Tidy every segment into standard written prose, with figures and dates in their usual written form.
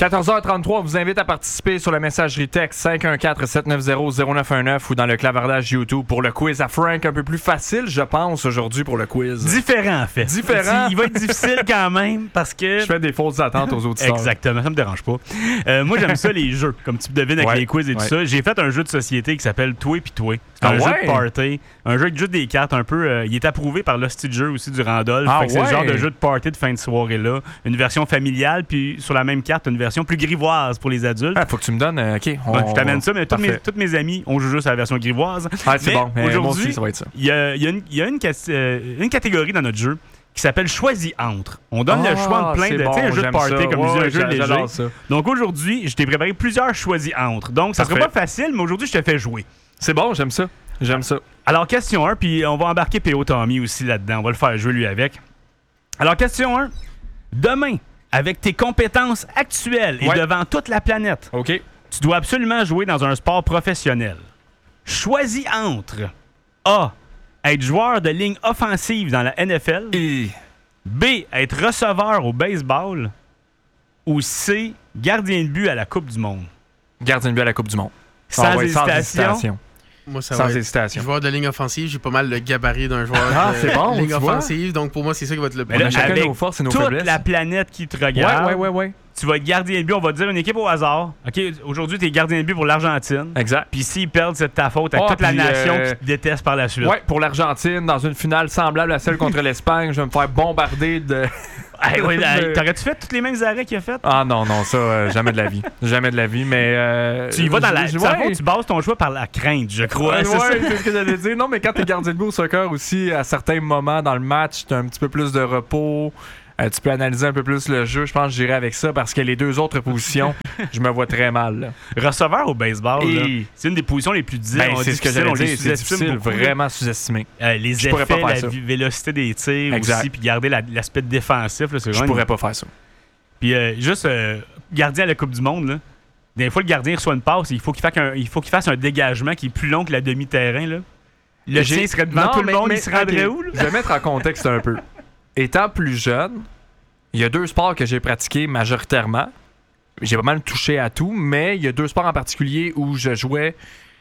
14h33, on vous invite à participer sur la messagerie texte 514-790-0919 ou dans le clavardage YouTube pour le quiz à Frank. Un peu plus facile, je pense, aujourd'hui pour le quiz. Différent, en fait. Différent. Il va être difficile quand même parce que... Je fais des fausses attentes aux auditeurs. Exactement, ça me dérange pas. Moi, j'aime ça, les jeux, comme tu devines avec les quiz et tout ça. J'ai fait un jeu de société qui s'appelle Toi pis Toi. C'est un jeu de party, un jeu avec juste des cartes un peu... il est approuvé par l'hostie de jeu aussi du Randolph. C'est le genre de jeu de party de fin de soirée-là. Une version familiale, puis sur la même carte, une version plus grivoise pour les adultes. Faut que tu me donnes... OK. Je t'amène ça, mais tous mes amis, on joue juste à la version grivoise. C'est bon. Aujourd'hui, moi aussi, ça va être ça. Il y a une catégorie dans notre jeu qui s'appelle Choisis entre. On donne le choix entre plein de... tu sais, un jeu de party, comme je dis, un jeu léger. Donc aujourd'hui, je t'ai préparé plusieurs Choisis entre. Donc ça sera pas facile, mais aujourd'hui, je te fais jouer. C'est bon, j'aime ça. J'aime ça. Alors, question 1, puis on va embarquer P.O. Tommy aussi là-dedans. On va le faire jouer lui avec. Alors, question 1. Demain, avec tes compétences actuelles et devant toute la planète, OK, tu dois absolument jouer dans un sport professionnel. Choisis entre A. Être joueur de ligne offensive dans la NFL. B. Être receveur au baseball. Ou C. Gardien de but à la Coupe du Monde. Gardien de but à la Coupe du Monde. Sans hésitation. Moi, ça sans va hésitation. Joueur de ligne offensive, j'ai pas mal le gabarit d'un joueur de ligne offensive. Donc pour moi, c'est ça qui va être le plus. On a chacun nos forces et nos faiblesses. Toute la planète qui te regarde. Ouais. Tu vas être gardien de but, on va te dire une équipe au hasard. OK, aujourd'hui, tu es gardien de but pour l'Argentine. Exact. Puis s'ils perdent, c'est de ta faute avec toute la nation qui te déteste par la suite. Ouais, pour l'Argentine, dans une finale semblable à celle contre l'Espagne, je vais me faire bombarder de... T'aurais-tu fait tous les mêmes arrêts qu'il a fait? Ah non, ça, jamais de la vie. Jamais de la vie, mais... tu y vas dans la... Tu bases ton choix par la crainte, je crois. C'est ce que j'allais dire. Non, mais quand t'es gardien de but au soccer aussi, à certains moments dans le match, t'as un petit peu plus de repos. Tu peux analyser un peu plus le jeu. Je pense que j'irai avec ça parce que les deux autres positions, je me vois très mal. Là. Receveur au baseball, là, c'est une des positions les plus difficiles. C'est ce que j'allais dire. C'est difficile, vraiment sous-estimé. Les effets, la vélocité des tirs aussi, puis garder l'aspect défensif. Là, je pourrais pas faire ça. Puis juste gardien à la Coupe du Monde, là, des fois, le gardien reçoit une passe, il faut qu'il fasse un dégagement qui est plus long que la demi-terrain. Là. Le chien serait devant tout le monde, il se rendrait où? Là? Je vais mettre en contexte un peu. Étant plus jeune, il y a deux sports que j'ai pratiqués majoritairement. J'ai pas mal touché à tout, mais il y a deux sports en particulier où je jouais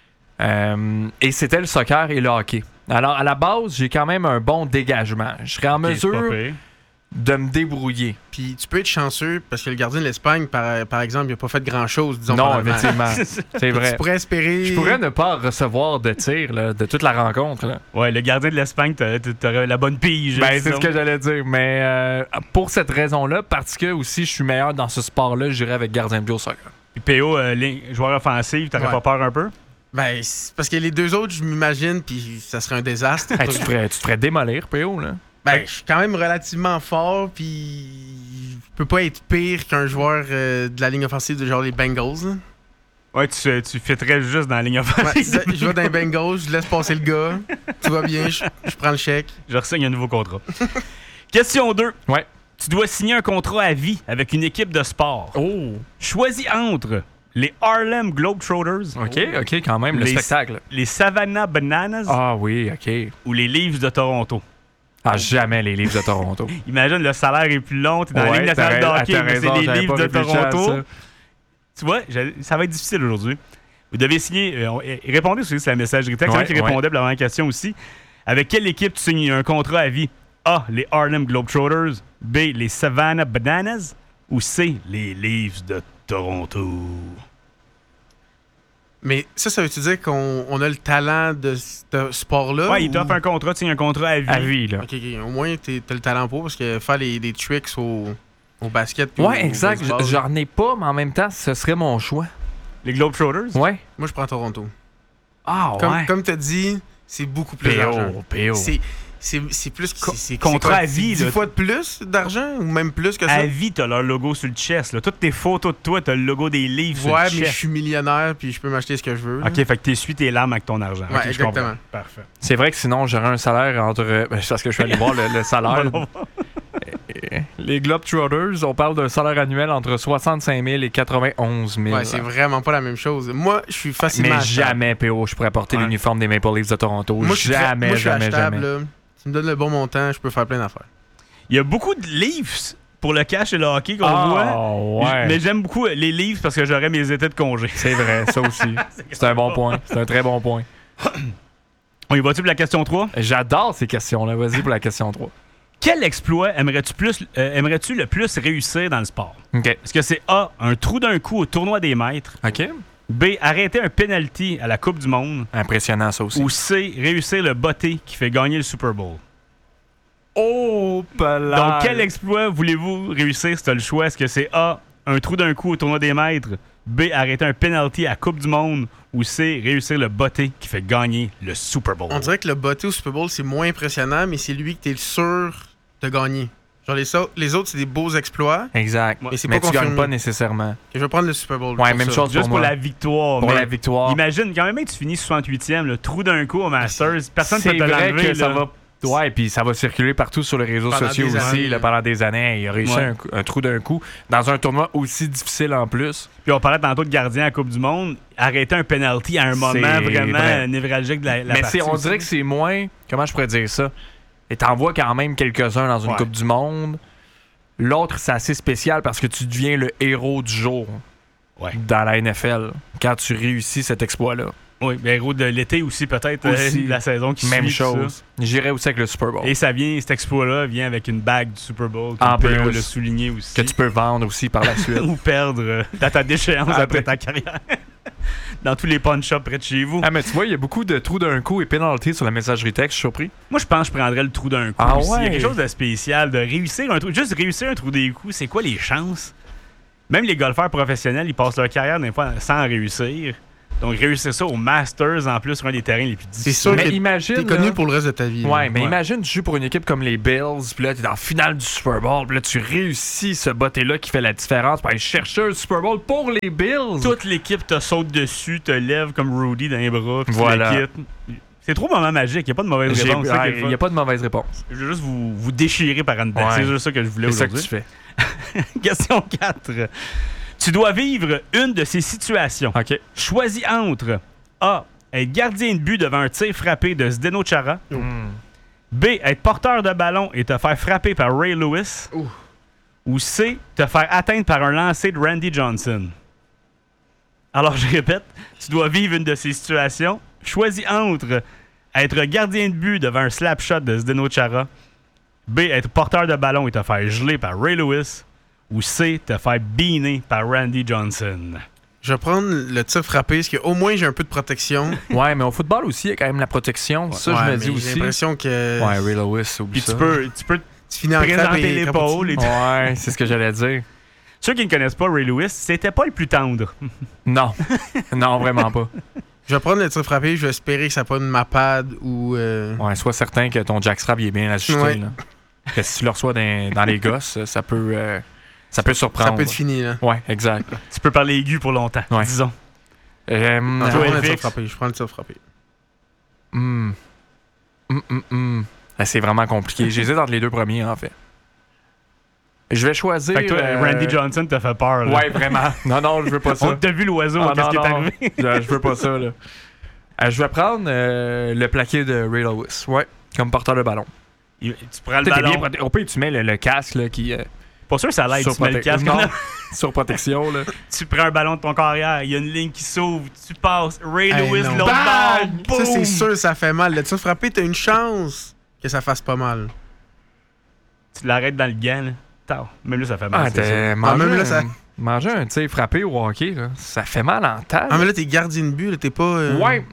et c'était le soccer et le hockey. Alors, à la base, j'ai quand même un bon dégagement. Je serais en mesure de me débrouiller. Puis tu peux être chanceux parce que le gardien de l'Espagne, par exemple, il n'a pas fait grand-chose, disons. Non, effectivement. C'est vrai. Tu pourrais espérer... Je pourrais ne pas recevoir de tir là, de toute la rencontre. Là. Ouais, le gardien de l'Espagne, t'aurais la bonne pige. C'est ce que j'allais dire. Mais pour cette raison-là, parce que aussi je suis meilleur dans ce sport-là, j'irais avec gardien de but au soccer. Puis PO, joueur offensif, t'aurais pas peur un peu? C'est parce que les deux autres, je m'imagine, puis ça serait un désastre. Tu te ferais démolir, PO, là. Je suis quand même relativement fort, puis je peux pas être pire qu'un joueur de la ligne offensive de genre les Bengals. Là. Ouais, tu fêterais juste dans la ligne offensive. Je vais dans les Bengals, je laisse passer le gars, tout va bien, je prends le chèque. Je re-signe un nouveau contrat. Question 2. Ouais. Tu dois signer un contrat à vie avec une équipe de sport. Oh! Choisis entre les Harlem Globetrotters. OK, quand même, le spectacle. Les Savannah Bananas. Ah oui, OK. Ou les Leafs de Toronto. Ah, jamais les Leafs de Toronto. Imagine, le salaire est plus long, t'es dans la Ligue nationale de hockey, mais c'est les Leafs de Toronto. Tu vois, ça va être difficile aujourd'hui. Vous devez signer... répondez aussi sur la messagerie texte. Qui répondait pour la question aussi. Avec quelle équipe tu signes un contrat à vie? A. Les Harlem Globetrotters. B. Les Savannah Bananas. Ou C. Les Leafs de Toronto. Mais ça veut-tu dire qu'on a le talent de ce sport-là? Ouais, il t'offre un contrat, tu signes un contrat à vie. À vie, là. OK. Au moins, t'as le talent pour, parce que faire des tricks au basket... Ouais, exact. J'en ai pas, mais en même temps, ce serait mon choix. Les Globetrotters? Ouais. Moi, je prends Toronto. Ah, ouais. Comme t'as dit, c'est beaucoup plus d'argent. PO. C'est plus... C'est contrat à vie. 10 fois de plus d'argent ou même plus que ça? À vie, t'as leur logo sur le chest. Là. Toutes tes photos de toi, t'as le logo des livres sur le chest. Ouais, mais je suis millionnaire puis je peux m'acheter ce que je veux. Là. OK, fait que t'essuies tes larmes avec ton argent. Ouais, okay, exactement. Parfait. C'est vrai que sinon, j'aurais un salaire entre... c'est parce que je suis allé voir le salaire. Les Globetrotters, on parle d'un salaire annuel entre 65 000 et 91 000. Ouais, c'est vraiment pas la même chose. Moi, je suis facilement achetable. Jamais, PO, je pourrais porter l'uniforme des Maple Leafs de Toronto. Moi, jamais. Là, tu me donnes le bon montant, je peux faire plein d'affaires. Il y a beaucoup de Leafs pour le cash et le hockey qu'on voit. Ouais. Mais j'aime beaucoup les livres parce que j'aurais mes étés de congé. C'est vrai, ça aussi. C'est un bon point. C'est un très bon point. On y va-tu pour la question 3? J'adore ces questions-là. Vas-y pour la question 3. Quel exploit aimerais-tu le plus réussir dans le sport? OK. Est-ce que c'est A, un trou d'un coup au tournoi des maîtres? OK. B, arrêter un penalty à la Coupe du Monde? Impressionnant, ça aussi. Ou C, réussir le botté qui fait gagner le Super Bowl? Oh, palais. Donc, quel exploit voulez-vous réussir si tu as le choix? Est-ce que c'est A, un trou d'un coup au tournoi des maîtres? B, arrêter un penalty à la Coupe du Monde? Ou C, réussir le botté qui fait gagner le Super Bowl? On dirait que le botté au Super Bowl, c'est moins impressionnant, mais c'est lui que t'es sûr de gagner. Genre, les autres, c'est des beaux exploits. Exact. Mais c'est Mais pas tu gagnes confirmé. pas nécessairement. Je vais prendre le Super Bowl. Ouais, pour même ça. chose Juste pour moi. la victoire. Pour mais la victoire. Imagine, quand même que tu finis 68e, le trou d'un coup au Masters, personne ne C'est peut te vrai l'enlever. que ça là. va. Ouais, puis ça va circuler partout sur les réseaux Pendant sociaux des aussi années, là, pendant des années. Il a réussi Ouais. un trou d'un coup dans un tournoi aussi difficile en plus. Puis on parlait tantôt de gardien à la Coupe du Monde. Arrêter un penalty à un moment vraiment vrai. névralgique de la Mais partie. on aussi. dirait que c'est moins. Comment je pourrais dire ça? Et t'en vois quand même quelques-uns dans une Ouais. Coupe du Monde. L'autre, c'est assez spécial parce que tu deviens le héros du jour Ouais. dans la NFL quand tu réussis cet exploit-là. Oui, mais héros de l'été aussi, peut-être, Aussi. de la saison qui Même suit. chose. J'irais aussi avec le Super Bowl. Et ça vient, cet exploit-là vient avec une bague du Super Bowl. En On peut plus. le souligner aussi. Que tu peux vendre aussi par la suite. Ou perdre dans ta déchéance Après. après ta carrière. Dans tous les pawn-shops près de chez vous. Ah, mais tu vois, il y a beaucoup de trous d'un coup et pénalités sur la messagerie texte, je suis surpris. Moi, je pense que je prendrais le trou d'un coup. Ah aussi. Il y a ouais? quelque chose de spécial, de réussir un trou. Juste réussir un trou des coups, c'est quoi les chances? Même les golfeurs professionnels, ils passent leur carrière des fois sans réussir. Donc, réussir ça au Masters, en plus, sur un des terrains les plus difficiles. sûr Mais que imagine. T'es connu là, pour le reste de ta vie. Ouais, là. mais imagine, tu joues pour une équipe comme les Bills, puis là, t'es dans la finale du Super Bowl, puis là, tu réussis ce botté-là qui fait la différence pour aller chercher un Super Bowl pour les Bills. Toute l'équipe te saute dessus, te lève comme Rudy dans les bras, puis Voilà. tu le quittes. C'est trop moment magique, il n'y a pas de mauvaise réponse. c'est ça qui est le Il fun. n'y a pas de mauvaise réponse. Je veux juste vous déchirer par en dedans. Ouais. C'est juste ça que je voulais C'est ça que aujourd'hui. tu fais. Question 4. Tu dois vivre une de ces situations. OK. Choisis entre A. Être gardien de but devant un tir frappé de Zdeno Chara. B. Être porteur de ballon et te faire frapper par Ray Lewis. Ouh. Ou C. Te faire atteindre par un lancer de Randy Johnson. Alors, je répète, tu dois vivre une de ces situations. Choisis entre être gardien de but devant un slap shot de Zdeno Chara. B. Être porteur de ballon et te faire geler par Ray Lewis. Ou C. Te faire beaner par Randy Johnson. Je vais prendre le tir frappé, parce qu'au moins j'ai un peu de protection. Ouais, mais au football aussi, il y a quand même la protection. Ça, Ouais, je me mais dis J'ai aussi. l'impression que Ouais, Ray Lewis, oublie Puis ça. tu peux tu finis en crabe présenter et l'épaule et Ouais, c'est ce que j'allais dire. Ceux qui ne connaissent pas Ray Lewis, c'était pas le plus tendre. Non. Non, vraiment pas. Je vais prendre le tir frappé, je vais espérer que ça prenne ma pad ou. Ouais, sois certain que ton jackstrap il est bien ajusté. Ouais. Là. Que si tu le reçois dans les gosses, ça peut surprendre. Ça peut être fini, là. Ouais, exact. Tu peux parler aigu pour longtemps, Ouais. disons. Non, je vais prendre le tir FX. frappé. Je prends le tir frappé. C'est vraiment compliqué. J'hésite entre les deux premiers, en fait. Je vais choisir. Fait que toi, Randy Johnson t'a fait peur. Là. Ouais, vraiment. Non, je veux pas ça. On t'a vu l'oiseau, Ah, qu'est-ce qui est non. arrivé? Je veux pas ça, là. Je vais prendre le plaqué de Ray Lewis. Ouais. Comme porteur de ballon. Tu prends le T'es bien ballon. au pire, tu mets le casque là, qui. Pas sûr que ça l'aide, tu mets le casque. Non, sur protection, là. Tu prends un ballon de ton carrière, il y a une ligne qui s'ouvre, tu passes, Ray Hey, Lewis, non. l'autre Bang! bord, Ça, c'est boum! sûr, ça fait mal. Le tir frappé, t'as une chance que ça fasse pas mal. Tu l'arrêtes dans le gant, là. Tao. Même là, ça fait mal. Ah, c'est ça. même là, ça- Manger un tir frappé au hockey, là, ça fait mal en table. Ah, mais là, t'es gardien de but, là, t'es pas. Ouais.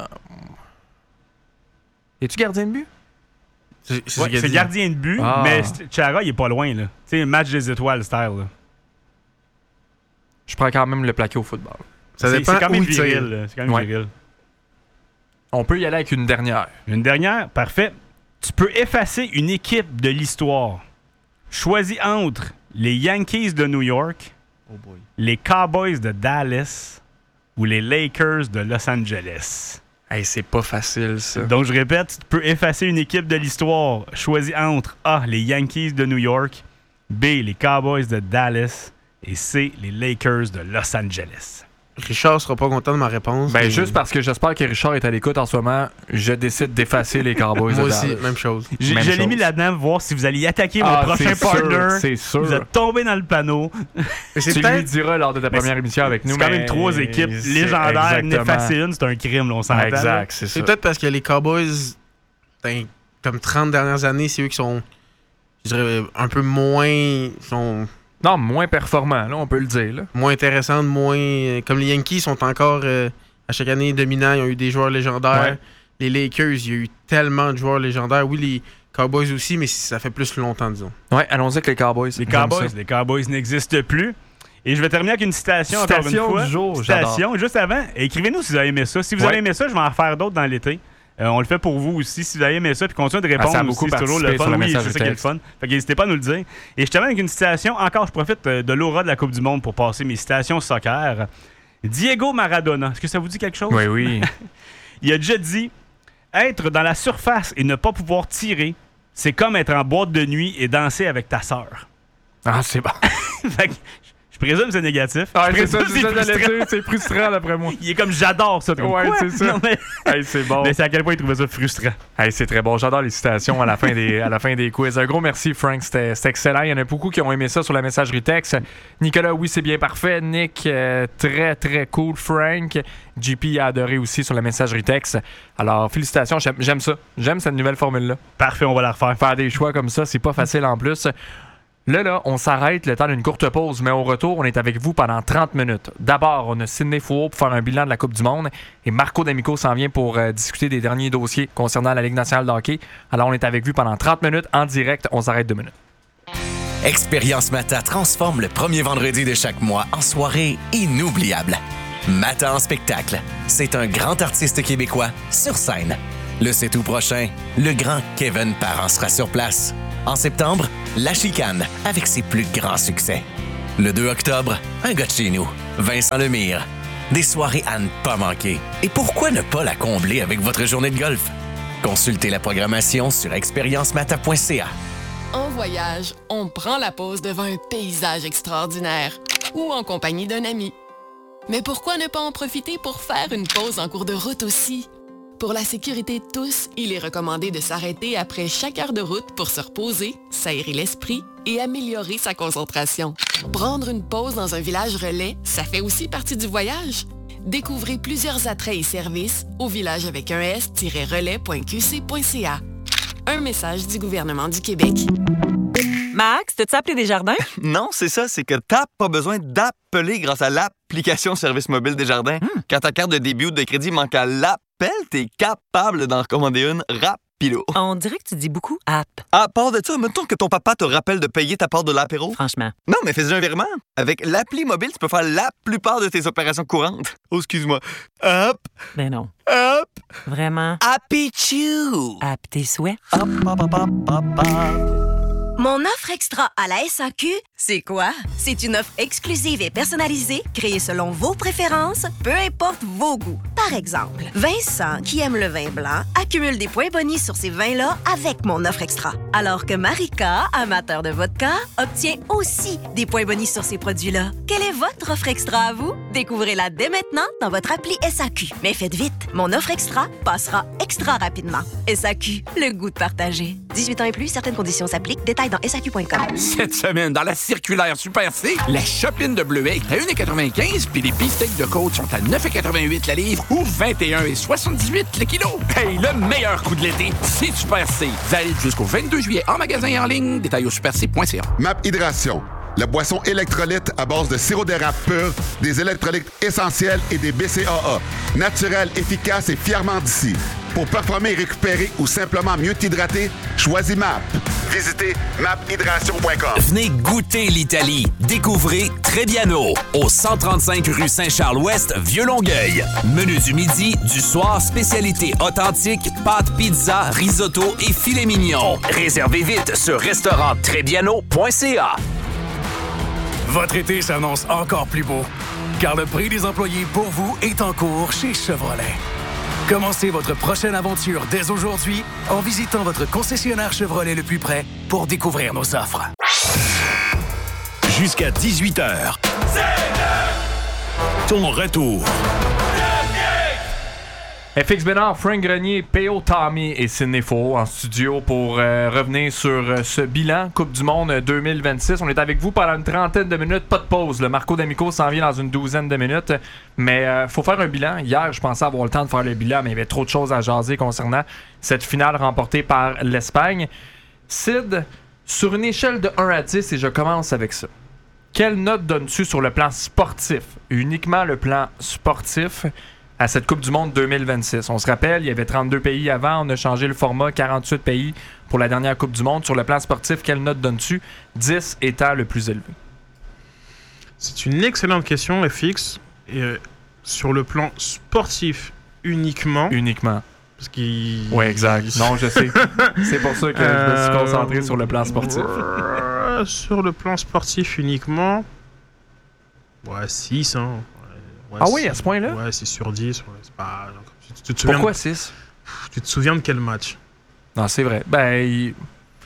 Es-tu gardien de but? C'est Ouais, ce qu'il a c'est dit. gardien de but, Ah. mais Chara, il est pas loin, là. Tu sais, match des étoiles, style, là. Je prends quand même le plaqué au football. Ça C'est dépend quand où même il tire. viril, là. C'est quand même Ouais. viril. On peut y aller avec une dernière. Une dernière, parfait. Tu peux effacer une équipe de l'histoire. Choisis entre les Yankees de New York, les Cowboys de Dallas ou les Lakers de Los Angeles. Hey, c'est pas facile, ça. Donc, je répète, tu peux effacer une équipe de l'histoire. Choisis entre A, les Yankees de New York, B, les Cowboys de Dallas et C, les Lakers de Los Angeles. Richard sera pas content de ma réponse. Ben, juste parce que j'espère que Richard est à l'écoute en ce moment, je décide d'effacer les Cowboys. Moi aussi, même chose. Je l'ai mis là-dedans, voir si vous alliez attaquer mon prochain partner. C'est sûr. Vous êtes tombé dans le panneau. Tu lui diras lors de ta première émission avec nous. C'est quand même 3 équipes légendaires, n'effacer une, c'est un crime, là, on s'entend. Exact, c'est ça. C'est peut-être parce que les Cowboys, comme 30 dernières années, c'est eux qui sont, je dirais, un peu moins... Non, moins performants, là, on peut le dire. Là. Moins intéressantes, moins... Comme les Yankees sont encore, à chaque année, dominants. Ils ont eu des joueurs légendaires. Ouais. Les Lakers, il y a eu tellement de joueurs légendaires. Oui, les Cowboys aussi, mais ça fait plus longtemps, disons. Ouais, allons-y avec les Cowboys. Les Cowboys n'existent plus. Et je vais terminer avec une citation encore une fois. Du jour, citation, juste avant. Écrivez-nous si vous avez aimé ça. Si vous avez aimé ça, je vais en faire d'autres dans l'été. On le fait pour vous aussi. Si vous avez aimé ça, puis continuez de répondre ça a aussi, c'est toujours le fun. Oui, c'est ça qui est le fun. Fait qu'hésitez pas à nous le dire. Et je termine avec une citation. Encore, je profite de l'aura de la Coupe du Monde pour passer mes citations soccer. Diego Maradona. Est-ce que ça vous dit quelque chose? Oui, oui. Il a déjà dit « Être dans la surface et ne pas pouvoir tirer, c'est comme être en boîte de nuit et danser avec ta sœur. » Ah, c'est bon. Fait que, je présume que c'est négatif. Ah, c'est ça, c'est frustrant d'après moi. Il est comme j'adore ça. Ouais, c'est ça. Non, mais... hey, c'est bon. Mais c'est à quel point il trouvait ça frustrant. Hey, c'est très bon. J'adore les citations à la fin des quiz. Un gros merci, Frank. C'était excellent. Il y en a beaucoup qui ont aimé ça sur la messagerie texte. Nicolas, oui, c'est bien parfait. Nick, très, très cool. Frank, JP a adoré aussi sur la messagerie texte. Alors, félicitations. J'aime ça. J'aime cette nouvelle formule-là. Parfait, on va la refaire. Faire des choix comme ça, c'est pas facile en plus. Là, on s'arrête le temps d'une courte pause, mais au retour, on est avec vous pendant 30 minutes. D'abord, on a Sidney Fouault pour faire un bilan de la Coupe du Monde et Marco D'Amico s'en vient pour discuter des derniers dossiers concernant la Ligue nationale de hockey. Alors, on est avec vous pendant 30 minutes en direct. On s'arrête 2 minutes. Expérience Mata transforme le premier vendredi de chaque mois en soirée inoubliable. Mata en spectacle. C'est un grand artiste québécois sur scène. Le 7 août prochain, le grand Kevin Parent sera sur place. En septembre, La Chicane, avec ses plus grands succès. Le 2 octobre, un gars de chez nous, Vincent Lemire. Des soirées à ne pas manquer. Et pourquoi ne pas la combler avec votre journée de golf? Consultez la programmation sur expériencemata.ca. En voyage, on prend la pause devant un paysage extraordinaire ou en compagnie d'un ami. Mais pourquoi ne pas en profiter pour faire une pause en cours de route aussi? Pour la sécurité de tous, il est recommandé de s'arrêter après chaque heure de route pour se reposer, s'aérer l'esprit et améliorer sa concentration. Prendre une pause dans un village relais, ça fait aussi partie du voyage. Découvrez plusieurs attraits et services au village avec un s-relais.qc.ca. Un message du gouvernement du Québec. Max, t'as-tu appelé Desjardins? Non, c'est ça, c'est que t'as pas besoin d'appeler grâce à l'application Service mobile Desjardins. Quand ta carte de débit ou de crédit manque à l'appel, t'es capable d'en recommander une rapido. On dirait que tu dis beaucoup « app ». À part de ça, mettons que ton papa te rappelle de payer ta part de l'apéro. Franchement. Non, mais fais-y un virement. Avec l'appli mobile, tu peux faire la plupart de tes opérations courantes. Oh, excuse-moi. Hop. Ben non. Hop. Vraiment. Happy Chew. App tes souhaits. Hop, hop, hop, hop, hop, hop. Mon offre extra à la SAQ, c'est quoi? C'est une offre exclusive et personnalisée, créée selon vos préférences, peu importe vos goûts. Par exemple, Vincent, qui aime le vin blanc, accumule des points bonus sur ces vins-là avec mon offre extra. Alors que Marika, amateur de vodka, obtient aussi des points bonus sur ces produits-là. Quelle est votre offre extra à vous? Découvrez-la dès maintenant dans votre appli SAQ. Mais faites vite, mon offre extra passera extra rapidement. SAQ, le goût de partager. 18 ans et plus, certaines conditions s'appliquent. Détails dans SAQ.com. Cette semaine, dans la circulaire Super C, la chopine de bleuet est à 1,95 puis les beefsteaks de côte sont à 9,88 la livre ou 21,78 le kilo. Hey, le meilleur coup de l'été, c'est Super C. Valide jusqu'au 22 juillet en magasin et en ligne. Détails au superc.ca. MAP Hydration, la boisson électrolyte à base de sirop d'érable pur, des électrolytes essentiels et des BCAA. Naturel, efficace et fièrement d'ici. Pour performer, récupérer ou simplement mieux t'hydrater, choisis MAP. Visitez maphydration.com. Venez goûter l'Italie. Découvrez Trebbiano au 135 rue Saint-Charles-Ouest, Vieux-Longueuil. Menu du midi, du soir, spécialité authentique, pâtes, pizza, risotto et filet mignon. Réservez vite sur restauranttrebbiano.ca. Votre été s'annonce encore plus beau, car le prix des employés pour vous est en cours chez Chevrolet. Commencez votre prochaine aventure dès aujourd'hui en visitant votre concessionnaire Chevrolet le plus près pour découvrir nos offres. Jusqu'à 18h. ton retour. FX Bénard, Frank Grenier, P.O. Tommy et Sidney Faux en studio pour revenir sur ce bilan Coupe du Monde 2026. On est avec vous pendant une trentaine de minutes, pas de pause. Le Marco D'Amico s'en vient dans une douzaine de minutes. Mais faut faire un bilan. Hier, je pensais avoir le temps de faire le bilan, mais il y avait trop de choses à jaser concernant cette finale remportée par l'Espagne. Sid, sur une échelle de 1 à 10, et je commence avec ça. Quelle note donnes-tu sur le plan sportif? Uniquement le plan sportif à cette Coupe du Monde 2026. On se rappelle, il y avait 32 pays avant, on a changé le format, 48 pays pour la dernière Coupe du Monde. Sur le plan sportif, quelle note donnes-tu? 10 étant le plus élevé. C'est une excellente question, FX. Et, sur le plan sportif uniquement. Parce qu'il... Oui, exact. Non, je sais. C'est pour ça que je me suis concentré sur le plan sportif. Sur le plan sportif uniquement, 6, hein. Ouais, ah oui, à ce point-là? Ouais, c'est sur 10. Ouais, c'est pas... Pourquoi 6? Tu te souviens de quel match? Non, c'est vrai. Ben,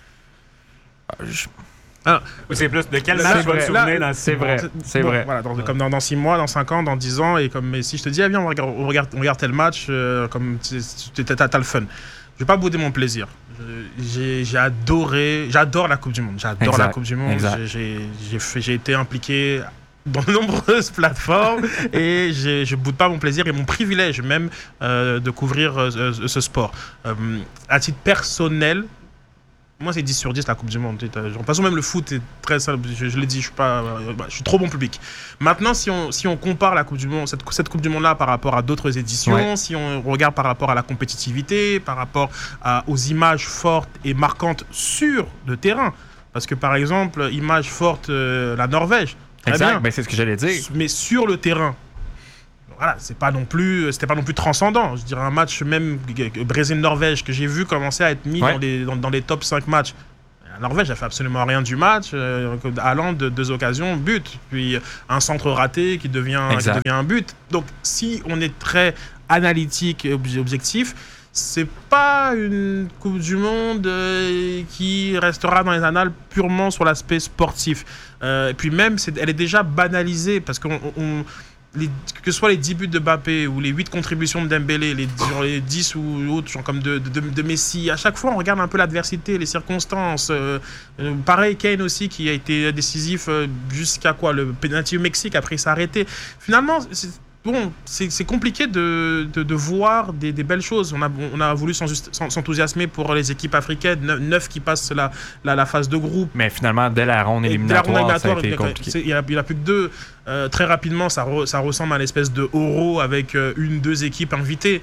c'est plus de quel match tu vas te souvenir dans 6 mois? C'est vrai. Voilà, comme dans 6 mois, dans 5 ans, dans 10 ans. Et comme, mais si je te dis, viens, on regarde tel match, comme t'as le fun. Je vais pas bouder mon plaisir. J'adore la Coupe du Monde. J'adore la Coupe du Monde. J'ai été impliqué dans de nombreuses plateformes et je boude pas mon plaisir et mon privilège même de couvrir ce sport. À titre personnel, moi c'est 10 sur 10 la Coupe du Monde. De toute façon même le foot est très simple, je l'ai dit, je suis trop bon public. Maintenant si on compare la Coupe du Monde, cette Coupe du Monde là par rapport à d'autres éditions, si on regarde par rapport à la compétitivité, par rapport aux images fortes et marquantes sur le terrain, parce que par exemple, image forte, la Norvège. Exact, mais c'est ce que j'allais dire. Mais sur le terrain, voilà, c'était pas non plus transcendant. Je dirais un match même Brésil-Norvège que j'ai vu commencer à être mis dans les top 5 matchs. La Norvège a fait absolument rien du match. Haaland de 2 occasions, but. Puis un centre raté qui devient un but. Donc si on est très analytique et objectif, c'est pas une Coupe du Monde qui restera dans les annales purement sur l'aspect sportif. Et puis même, elle est déjà banalisée parce que que ce soit les 10 buts de Mbappé ou les 8 contributions de Dembélé, les 10 ou autres, genre comme de Messi, à chaque fois on regarde un peu l'adversité, les circonstances. Pareil, Kane aussi qui a été décisif jusqu'à quoi, le penalty au Mexique, après il s'est arrêté. Finalement, c'est compliqué de voir des belles choses. On a voulu s'enthousiasmer pour les équipes africaines, 9 qui passent la phase de groupe. Mais finalement, dès la ronde éliminatoire, ça a été compliqué. Il n'y en a plus que 2. Très rapidement, ça ressemble à une espèce de Euro avec 1-2 équipes invitées.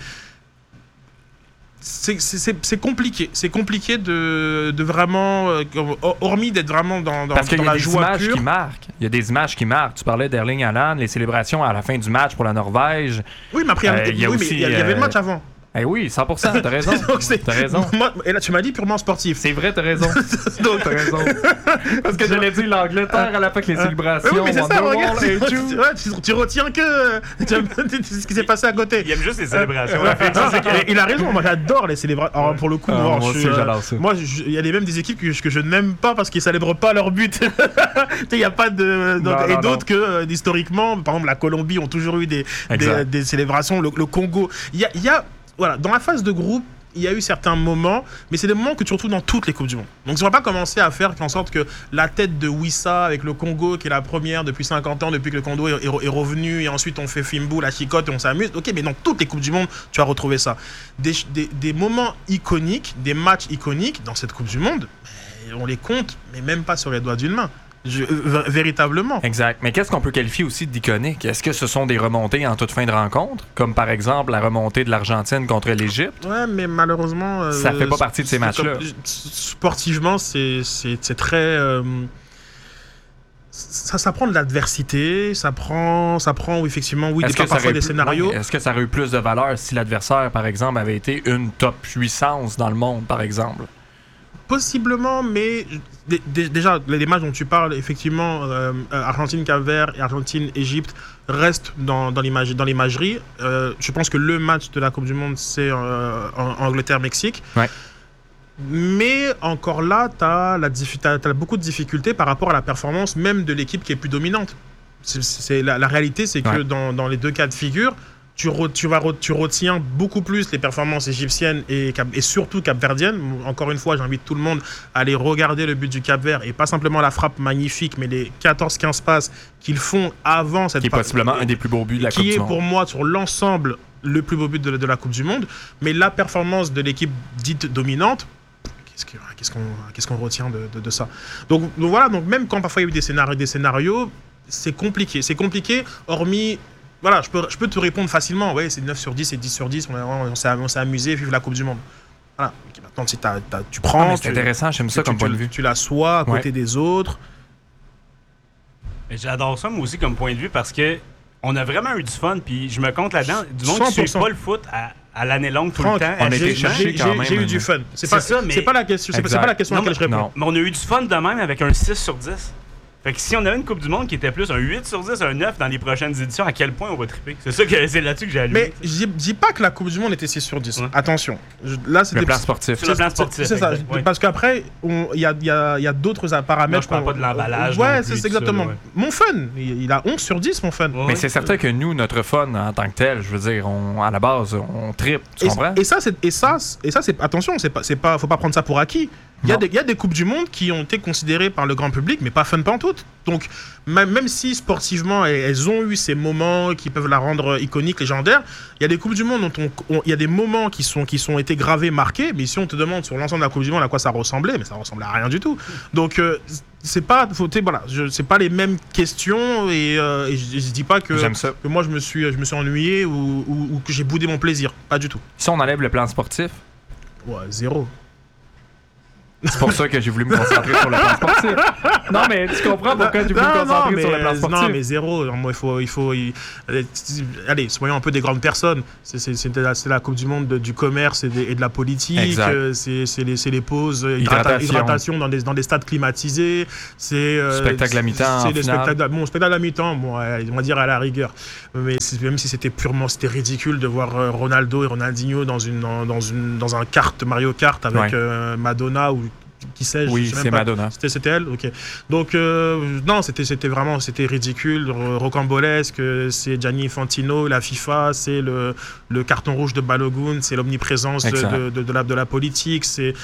C'est compliqué. C'est compliqué de vraiment, hormis d'être vraiment dans la joie pure. Parce qu'il y a des images qui marquent. Il y a des images qui marquent. Tu parlais d'Erling Haaland, les célébrations à la fin du match pour la Norvège. Oui, mais après, il y avait le match avant. Eh oui, 100%, t'as raison. T'as raison. Et là, tu m'as dit purement sportif. C'est vrai, t'as raison. Donc, t'as raison. Parce que j'allais dire l'Angleterre à la fin que les célébrations. Oui, mais c'est ça, regarde. Tu retiens que ce qui s'est passé à côté. Il aime juste les célébrations. Il a raison, moi j'adore les célébrations. Alors, pour le coup, moi aussi, j'adore ça. Moi, il y a même des équipes que je n'aime pas parce qu'ils ne célèbrent pas leur but. Il n'y a pas de. Et d'autres que, historiquement, par exemple, la Colombie ont toujours eu des célébrations. Le Congo. Il y a. Voilà, dans la phase de groupe, il y a eu certains moments, mais c'est des moments que tu retrouves dans toutes les Coupes du Monde. Donc, on ne va pas commencer à faire en sorte que la tête de Wissa avec le Congo, qui est la première depuis 50 ans, depuis que le Congo est revenu, et ensuite on fait Fimbu, la chicote, et on s'amuse. Ok, mais dans toutes les Coupes du Monde, tu vas retrouver ça. Des moments iconiques, des matchs iconiques dans cette Coupe du Monde, on les compte, mais même pas sur les doigts d'une main. Véritablement. Exact. Mais qu'est-ce qu'on peut qualifier aussi d'iconique? Est-ce que ce sont des remontées en toute fin de rencontre? Comme par exemple la remontée de l'Argentine contre l'Égypte? Ouais, mais malheureusement... ça fait pas partie de ces matchs-là. Sportivement, c'est très... Ça prend de l'adversité, ça prend effectivement, parfois des scénarios. Est-ce que ça aurait eu plus de valeur si l'adversaire, par exemple, avait été une top puissance dans le monde, par exemple? Possiblement, mais déjà, les matchs dont tu parles, effectivement, Argentine-Cap-Vert et Argentine-Égypte restent dans l'imagerie. Je pense que le match de la Coupe du Monde, c'est Angleterre-Mexique. Ouais. Mais encore là, t'as beaucoup de difficultés par rapport à la performance même de l'équipe qui est plus dominante. la réalité, c'est que dans les deux cas de figure, tu retiens beaucoup plus les performances égyptiennes et surtout capverdiennes. Encore une fois, j'invite tout le monde à aller regarder le but du Cap-Vert et pas simplement la frappe magnifique, mais les 14-15 passes qu'ils font avant cette qui est possiblement un des plus beaux buts de la Coupe du Monde. Qui est pour moi, sur l'ensemble, le plus beau but de la Coupe du Monde. Mais la performance de l'équipe dite dominante, qu'est-ce qu'on retient de ça? Donc voilà, donc même quand parfois il y a eu des scénarios, c'est compliqué. C'est compliqué, hormis... Voilà, je peux te répondre facilement. Ouais, c'est 9 sur 10, c'est 10 sur 10. On s'est amusé, vive la Coupe du Monde. Voilà. Maintenant, si tu prends... c'est intéressant, j'aime ça comme point de vue. Tu l'assois à côté des autres. Et j'adore ça, moi aussi, comme point de vue, parce que on a vraiment eu du fun. Puis je me compte là-dedans, du monde qui ne suit pas le foot à l'année longue tout le temps. On a été chercher quand même. J'ai eu du fun. C'est pas la question à laquelle je réponds. Mais on a eu du fun de même avec un 6 sur 10. Fait que si on avait une Coupe du Monde qui était plus un 8 sur 10, un 9 dans les prochaines éditions, à quel point on va triper? C'est là-dessus que j'ai allumé. Mais je dis pas que la Coupe du Monde était 6 sur 10. Ouais. Attention. Là, c'était le plan sportif. C'est le plan sportif. C'est ça. Parce qu'après, il y a d'autres paramètres. Je parle pas de l'emballage. Ouais, c'est exactement. Mon fun, il a 11 sur 10, mon fun. Mais c'est certain que nous, notre fun en tant que tel, je veux dire, à la base, on tripe. Tu comprends? Et ça, c'est attention, faut pas prendre ça pour acquis. Il y a des Coupes du Monde qui ont été considérées par le grand public, mais pas fun pantoute. Donc, même si sportivement, elles ont eu ces moments qui peuvent la rendre iconique, légendaire, il y a des Coupes du Monde dont il y a des moments qui sont été gravés, marqués, mais si on te demande sur l'ensemble de la Coupe du Monde à quoi ça ressemblait, mais ça ressemblait à rien du tout. Donc, c'est pas les mêmes questions et je dis pas que moi je me suis ennuyé ou que j'ai boudé mon plaisir. Pas du tout. Si on enlève le plan sportif? Ouais, 0. C'est pour ça que j'ai voulu me concentrer sur le plan sportif. Non, mais tu comprends pourquoi j'ai voulu me concentrer sur le plan sportif. Non, mais 0. Moi, allez, soyons un peu des grandes personnes. C'est la Coupe du Monde du commerce et de la politique. C'est les pauses, hydratation dans des stades climatisés. Spectacle à mi-temps. C'est des spectacles. Bon, spectacle à mi-temps, bon, on va dire à la rigueur. Mais même si c'était ridicule de voir Ronaldo et Ronaldinho dans un kart, Mario Kart avec Madonna ou qui sais-je. Oui, je sais c'est pas. Madonna. C'était elle, ok. Donc non, c'était ridicule, rocambolesque. C'est Gianni Infantino, la FIFA, c'est le carton rouge de Balogun, c'est l'omniprésence de la politique, c'est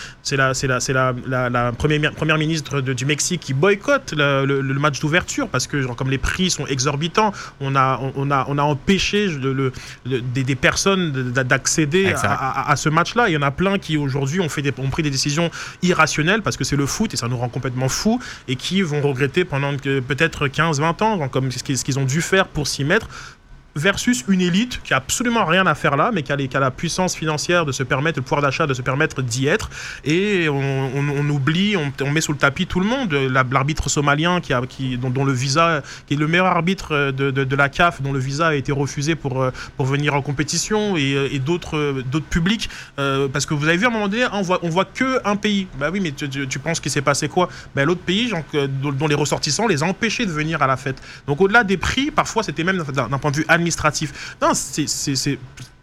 la première ministre du Mexique qui boycotte le match d'ouverture parce que comme les prix sont exorbitants, on a empêché des personnes d'accéder à ce match-là. Il y en a plein qui aujourd'hui ont pris des décisions irrationnelles parce que c'est le foot et ça nous rend complètement fous et qui vont regretter pendant peut-être 15-20 ans comme ce qu'ils ont dû faire pour s'y mettre versus une élite qui a absolument rien à faire là mais qui a la puissance financière de se permettre, le pouvoir d'achat de se permettre d'y être et on oublie, on met sous le tapis tout le monde, l'arbitre somalien dont le visa, qui est le meilleur arbitre de la CAF, dont le visa a été refusé pour venir en compétition et d'autres publics parce que vous avez vu à un moment donné on voit que un pays. Bah oui, mais tu penses qu'il s'est passé quoi? Bah l'autre pays dont les ressortissants les a empêchés de venir à la fête. Donc au-delà des prix, parfois c'était même d'un point de vue administratif. Non, c'est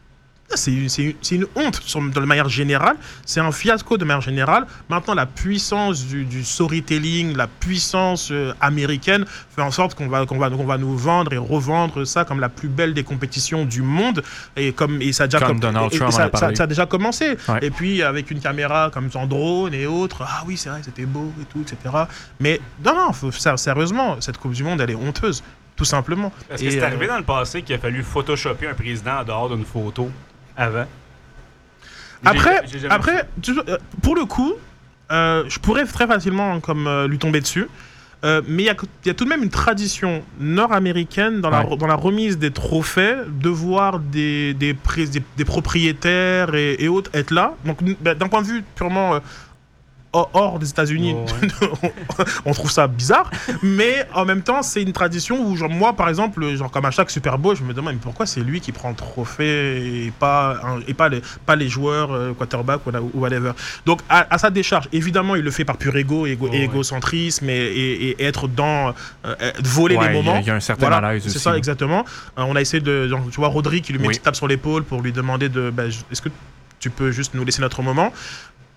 une honte de manière générale. C'est un fiasco de manière générale. Maintenant, la puissance du storytelling, la puissance américaine fait en sorte qu'on va nous vendre et revendre ça comme la plus belle des compétitions du monde. Et ça a déjà ça a déjà commencé. Ouais. Et puis avec une caméra comme son drone et autres. Ah oui, c'est vrai, c'était beau et tout, etc. Mais non, sérieusement, cette Coupe du Monde, elle est honteuse. Tout simplement. Est-ce que c'est arrivé dans le passé qu'il a fallu photoshopper un président en dehors d'une photo avant? Après, pour le coup, je pourrais très facilement lui tomber dessus. Mais il y a tout de même une tradition nord-américaine dans la remise des trophées de voir des propriétaires et autres être là. Donc, d'un point de vue purement... hors des États-Unis, on trouve ça bizarre, mais en même temps, c'est une tradition où, moi, par exemple, comme à chaque Super Bowl, je me demande mais pourquoi c'est lui qui prend le trophée et pas les joueurs, quarterback ou whatever. Donc, à sa décharge, évidemment, il le fait par pur égocentrisme et être dans voler les moments. Il y a un certain malaise aussi. C'est ça, exactement. On a essayé tu vois, Rodri qui lui met une petite tape sur l'épaule pour lui demander est-ce que tu peux juste nous laisser notre moment.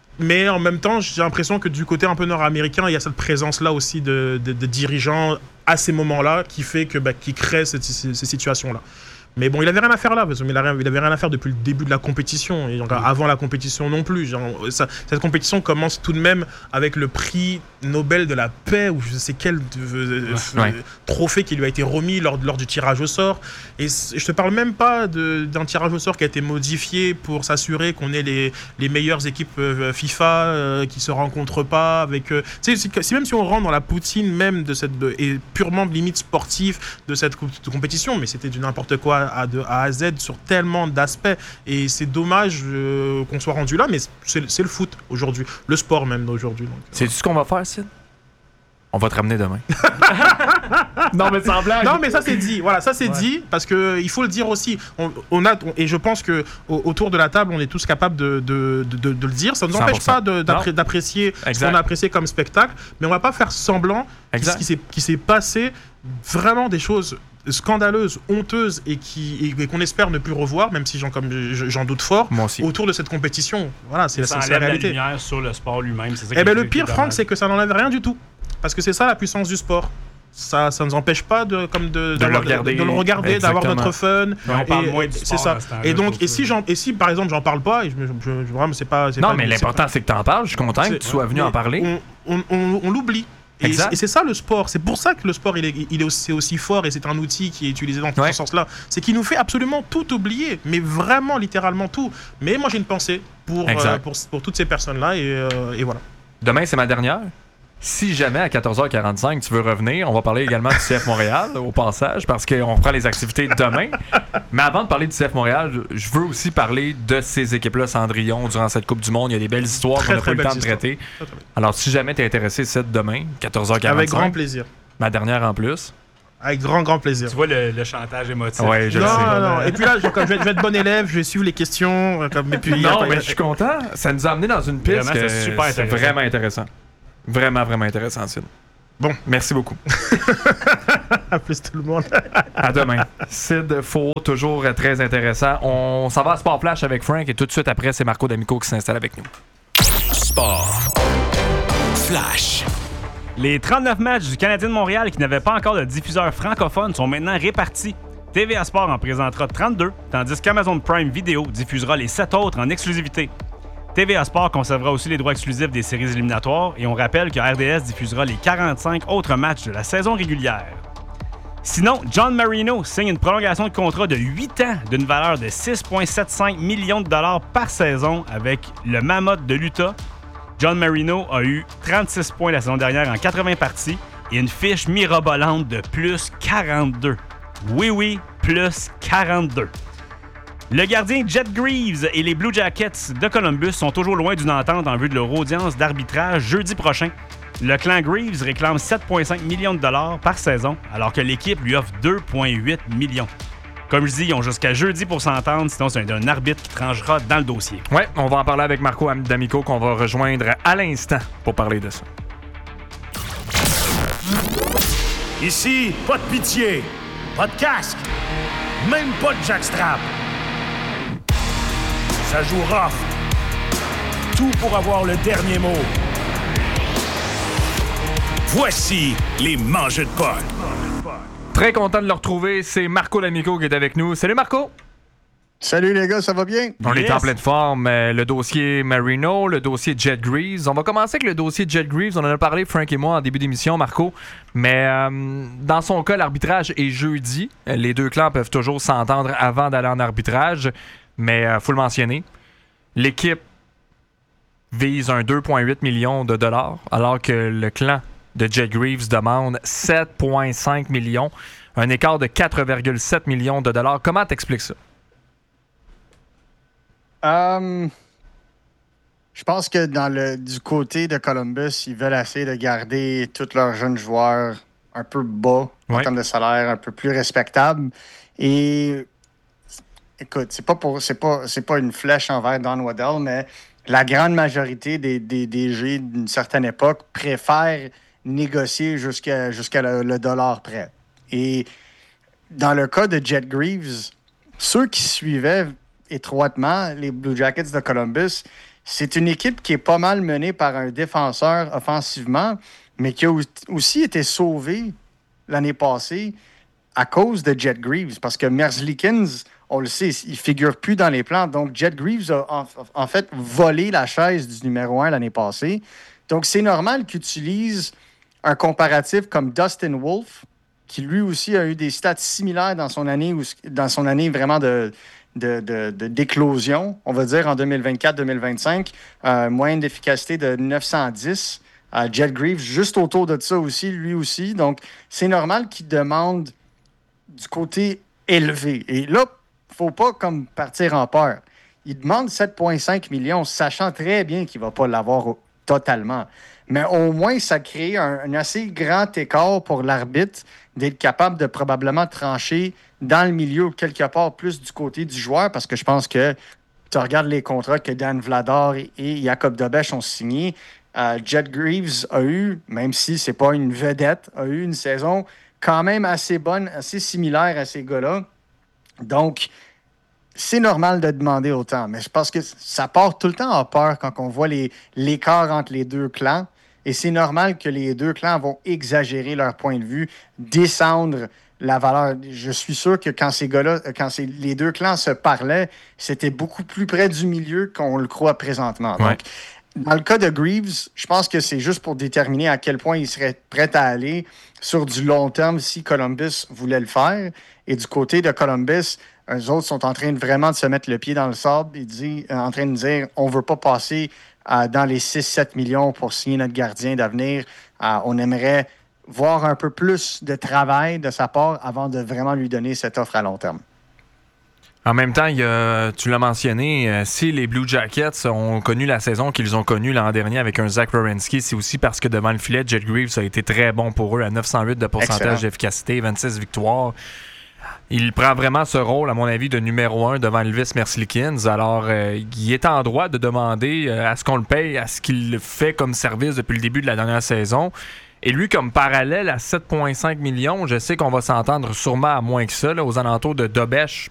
Mais en même temps, j'ai l'impression que du côté un peu nord-américain, il y a cette présence-là aussi de dirigeants à ces moments-là qui fait que qui crée ces situations-là. Mais bon, il avait rien à faire là, parce qu'il avait rien à faire depuis le début de la compétition, et donc, avant la compétition non plus. Cette compétition commence tout de même avec le prix Nobel de la paix, ou je sais quel trophée qui lui a été remis lors du tirage au sort. Et je te parle même pas d'un tirage au sort qui a été modifié pour s'assurer qu'on ait les meilleures équipes FIFA qui se rencontrent pas avec. C'est même si on rentre dans la poutine même et purement limite sportif de cette compétition, mais c'était du n'importe quoi de A à Z sur tellement d'aspects, et c'est dommage qu'on soit rendu là, mais c'est le foot aujourd'hui, le sport même d'aujourd'hui. C'est tout ce qu'on va faire, Sid? On va te ramener demain. Non, mais sans blague. Non, mais ça c'est dit. Voilà, ça c'est dit, parce que il faut le dire aussi. Et je pense que autour de la table, on est tous capables de le dire. Ça ne nous empêche pas d'apprécier ce qu'on a apprécié comme spectacle, mais on va pas faire semblant qu'il s'est passé vraiment des choses scandaleuses, honteuses, et qu'on espère ne plus revoir, même si j'en doute fort, autour de cette compétition. Voilà, c'est la réalité. La lumière sur le sport lui-même. Le pire, Franck, c'est que ça n'enlève rien du tout. Parce que c'est ça la puissance du sport. Ça ne nous empêche pas de le regarder, d'avoir notre fun. On parle moins du sport. C'est ça. Et donc, si par exemple j'en parle pas, vraiment c'est pas. Non, mais l'important c'est que tu en parles. Je suis content que tu sois venu en parler. On l'oublie. Et c'est ça le sport. C'est pour ça que le sport c'est aussi fort, et c'est un outil qui est utilisé dans ce sens-là. C'est qu'il nous fait absolument tout oublier, mais vraiment littéralement tout. Mais moi j'ai une pensée pour toutes ces personnes-là, et voilà. Demain c'est ma dernière. Si jamais à 14h45 tu veux revenir, on va parler également du CF Montréal au passage, parce qu'on reprend les activités demain. Mais avant de parler du CF Montréal, je veux aussi parler de ces équipes-là, Cendrillon, durant cette Coupe du Monde. Il y a des belles histoires qu'on n'a pas eu le temps de traiter. Alors si jamais tu es intéressé, c'est demain, 14h45. Avec grand plaisir. Ma dernière en plus. Avec grand plaisir. Tu vois le chantage émotif. Oui, je le sais. Non. Et puis là, je vais être bon élève, je vais suivre les questions. Mais je suis content. Ça nous a amené dans une piste. C'est vraiment intéressant. Vraiment, vraiment intéressant, Sid. Bon. Merci beaucoup. À plus tout le monde. À demain. Sid Faux, toujours très intéressant. On s'en va à Sport Flash avec Frank, et tout de suite après, c'est Marco D'Amico qui s'installe avec nous. Sport Flash. Les 39 matchs du Canadien de Montréal qui n'avaient pas encore de diffuseur francophone sont maintenant répartis. TVA Sport en présentera 32, tandis qu'Amazon Prime Video diffusera les 7 autres en exclusivité. TVA Sport conservera aussi les droits exclusifs des séries éliminatoires, et on rappelle que RDS diffusera les 45 autres matchs de la saison régulière. Sinon, John Marino signe une prolongation de contrat de 8 ans d'une valeur de 6,75 millions de dollars par saison avec le Mammoth de l'Utah. John Marino a eu 36 points la saison dernière en 80 parties et une fiche mirobolante de plus 42. Oui, plus 42. Le gardien Jet Greaves et les Blue Jackets de Columbus sont toujours loin d'une entente en vue de leur audience d'arbitrage jeudi prochain. Le clan Greaves réclame 7,5 millions de dollars par saison, alors que l'équipe lui offre 2,8 millions. Comme je dis, ils ont jusqu'à jeudi pour s'entendre, sinon c'est un arbitre qui tranchera dans le dossier. Ouais, on va en parler avec Marco D'Amico, qu'on va rejoindre à l'instant pour parler de ça. Ici, pas de pitié, pas de casque, même pas de jackstrap. Ça joue rough. Tout pour avoir le dernier mot. Voici les mangeux de potes. Très content de le retrouver. C'est Marco D'Amico qui est avec nous. Salut Marco! Salut les gars, ça va bien? On est en pleine forme. Le dossier Marino, le dossier Jet Greaves. On va commencer avec le dossier Jet Greaves. On en a parlé, Frank et moi, en début d'émission, Marco. Mais dans son cas, l'arbitrage est jeudi. Les deux clans peuvent toujours s'entendre avant d'aller en arbitrage. Mais il faut le mentionner. L'équipe vise un 2,8 millions de dollars, alors que le clan de Jet Greaves demande 7,5 millions. Un écart de 4,7 millions de dollars. Comment t'expliques ça? Je pense que du côté de Columbus, ils veulent essayer de garder tous leurs jeunes joueurs un peu bas en termes de salaire, un peu plus respectable. Et écoute, c'est pas une flèche envers Don Waddell, mais la grande majorité des DG d'une certaine époque préfèrent négocier jusqu'à le dollar près. Et dans le cas de Jet Greaves, ceux qui suivaient étroitement les Blue Jackets de Columbus c'est une équipe qui est pas mal menée par un défenseur offensivement, mais qui a aussi été sauvée l'année passée à cause de Jet Greaves, parce que Merzlikins, on le sait, il ne figure plus dans les plans. Donc, Jet Greaves a en fait volé la chaise du numéro 1 l'année passée. Donc, c'est normal qu'il utilise un comparatif comme Dustin Wolf, qui lui aussi a eu des stats similaires dans son année vraiment d'éclosion, on va dire, en 2024-2025. Moyenne d'efficacité de 910. Jet Greaves, juste autour de ça aussi, lui aussi. Donc, c'est normal qu'il demande du côté élevé. Et là, il ne faut pas comme partir en peur. Il demande 7,5 millions, sachant très bien qu'il ne va pas l'avoir totalement. Mais au moins, ça crée un assez grand écart pour l'arbitre d'être capable de probablement trancher dans le milieu ou quelque part plus du côté du joueur, parce que je pense que tu regardes les contrats que Dan Vladar et Jacob Dobeš ont signés. Jet Greaves a eu, même si ce n'est pas une vedette, a eu une saison quand même assez bonne, assez similaire à ces gars-là. Donc, c'est normal de demander autant, mais je pense que ça part tout le temps en peur quand on voit l'écart entre les deux clans. Et c'est normal que les deux clans vont exagérer leur point de vue, descendre la valeur. Je suis sûr que quand ces gars-là, les deux clans se parlaient, c'était beaucoup plus près du milieu qu'on le croit présentement. Ouais. Donc, dans le cas de Greaves, je pense que c'est juste pour déterminer à quel point il serait prêt à aller sur du long terme si Columbus voulait le faire. Et du côté de Columbus, eux autres sont en train de vraiment se mettre le pied dans le sable et en train de dire on ne veut pas passer dans les 6-7 millions pour signer notre gardien d'avenir. On aimerait voir un peu plus de travail de sa part avant de vraiment lui donner cette offre à long terme. En même temps, tu l'as mentionné, si les Blue Jackets ont connu la saison qu'ils ont connue l'an dernier avec un Zach Werenski, c'est aussi parce que devant le filet, Jet Greaves a été très bon pour eux à 908 de pourcentage d'efficacité, 26 victoires. Il prend vraiment ce rôle, à mon avis, de numéro 1 devant Elvis Merzlikins. Alors, il est en droit de demander à ce qu'on le paye, à ce qu'il fait comme service depuis le début de la dernière saison. Et lui, comme parallèle à 7,5 millions, je sais qu'on va s'entendre sûrement à moins que ça, là, aux alentours de Dobeš,